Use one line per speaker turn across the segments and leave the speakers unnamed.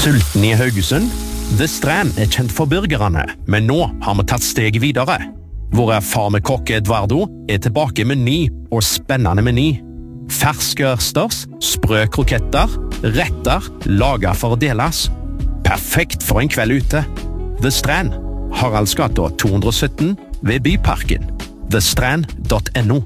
Sulten i Haugesund? The Strand kjent for burgerne, men nå har vi tatt steget videre. Vår erfarne kokk Eduardo tilbake med ny og spennende meny. Ferske østers, sprø kroketter, retter, laget for å deles. Perfekt for en kveld ute. The Strand, Haraldsgata 217 ved Byparken. thestrand.no.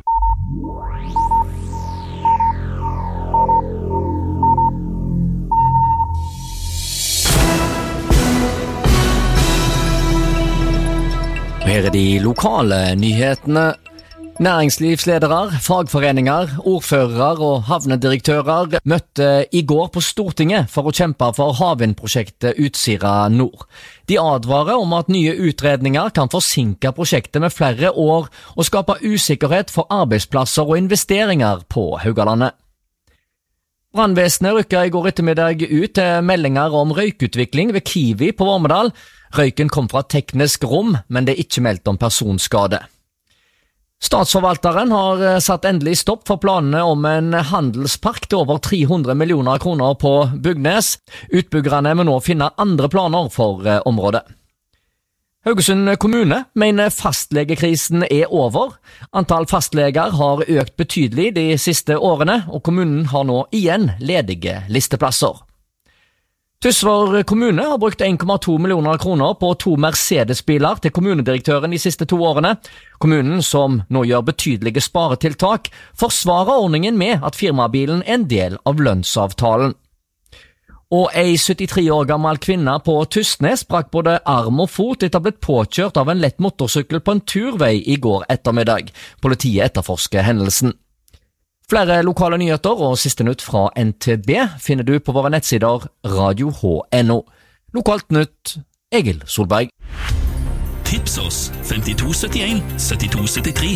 Her de lokale nyhetene. Næringslivsledere, fagforeninger, ordførere og havnedirektører møtte i går på Stortinget for å kjempe for havvindprosjektet Utsira Nord. De advarer om at nye utredninger kan forsinke prosjektet med flere år og skape usikkerhet for arbeidsplasser og investeringer på Haugalandet. Brannvesenet rykket i går ettermiddag ut til meldinger om røykutvikling ved Kiwi på Vormedal. Røyken kom fra teknisk rom, men det ikke meldt om personskade. Statsforvalteren har satt endelig stopp for planene om en handelspark til over 300 millioner kroner på Bygnes. Utbyggerne må nå finne andre planer for området. Haugesund kommune mener fastlegekrisen over. Antall fastleger har økt betydelig de siste årene, og kommunen har nå igjen ledige listeplasser. Tysvær kommune har brukt 1,2 millioner kroner på 2 Mercedes-biler til kommunedirektøren de siste 2 årene. Kommunen, som nå gjør betydelige sparetiltak, forsvarer ordningen med at firmabilen en del av lønnsavtalen. Og ei 73 år gammel kvinne på Tysnes brakk både arm og fot etter blitt påkjørt av en lett motorsykkel på en turvei i går ettermiddag. Politiet etterforsker hendelsen. Flere lokale nyheter og siste nytt fra NTB finner du på våre nettsider radio.no. Lokalt nytt, Egil Solberg.
Tips oss 5271 7273.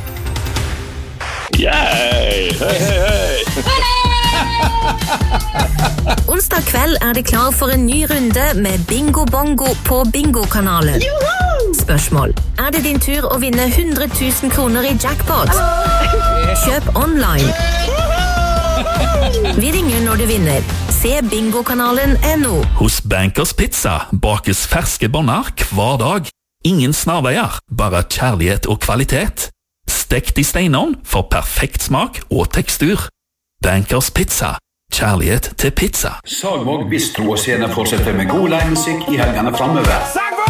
Yay! Hei!
Onsdag kveld det klar for en ny runde med Bingo Bongo på Bingo-kanalen. Spørsmål: det din tur å vinne 100 000 kroner i jackpot? Kjøp online. Vi ringer når du vinner. Se bingokanalen.no.
Hos Bankers Pizza bakes ferske boller hver dag. Ingen snarveier, bare kjærlighet og kvalitet. Stekt i steinovn for perfekt smak og tekstur. Bankers Pizza. Kjærlighet til pizza.
Sagvåg Bistro og Scene fortsetter med god livemusikk i helgene fremover.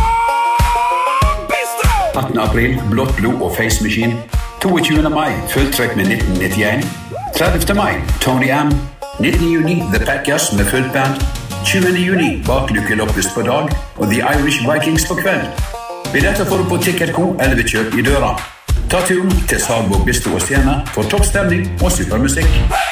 18. april, Blått blod og Face Machine. 22. mai, fulltrekk med 1991. 30. mai, Tony M. 19. juni, The Packers med fullt band. 20. juni, Baklykke Loppest på dag og The Irish Vikings på kveld. Billetter får du på Ticketco eller ved kjøp i døra. Ta turen til Sagvåg Bistro og Scene for toppstemning og supermusikk.